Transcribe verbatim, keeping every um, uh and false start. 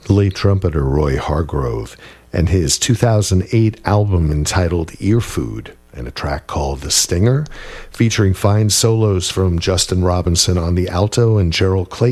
the late trumpeter Roy Hargrove, and his two thousand eight album entitled Ear Food, and a track called The Stinger, featuring fine solos from Justin Robinson on the alto and Gerald Clayton